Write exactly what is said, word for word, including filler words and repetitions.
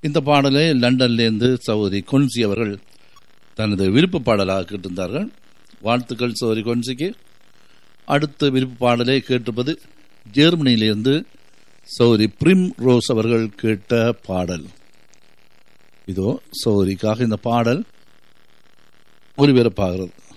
இந்த பாடலை லண்டன்லேருந்து சௌரி கொன்சி அவர்கள் தனது விருப்ப பாடலாக கேட்டிருந்தார்கள். வாழ்த்துக்கள் சௌரி கொன்சிக்கு. அடுத்த விருப்ப பாடலை கேட்டிருப்பது ஜெர்மனியிலிருந்து சௌரி பிரிம் ரோஸ் அவர்கள் கேட்ட பாடல். இதோ சௌரிக்காக இந்த பாடல் ஒலிபரப்பாகிறது.